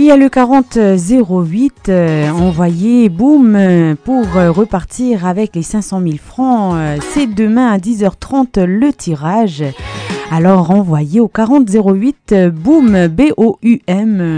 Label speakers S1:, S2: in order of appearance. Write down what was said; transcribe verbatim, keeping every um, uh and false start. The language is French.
S1: y a le quarante zéro huit, euh, envoyé boum pour euh, repartir avec les cinq cent mille francs. Euh, c'est demain à dix heures trente le tirage. Alors envoyez au quarante zéro huit, boum, B O U M.